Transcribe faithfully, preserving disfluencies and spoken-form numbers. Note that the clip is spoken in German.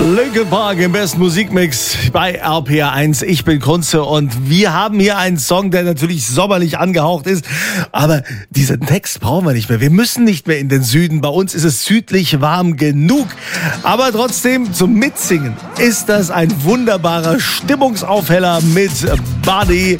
Linkin Park im besten Musikmix bei R P R eins. Ich bin Kunze und wir haben hier einen Song, der natürlich sommerlich angehaucht ist. Aber diesen Text brauchen wir nicht mehr. Wir müssen nicht mehr in den Süden. Bei uns ist es südlich warm genug. Aber trotzdem zum Mitsingen ist das ein wunderbarer Stimmungsaufheller mit Buddy.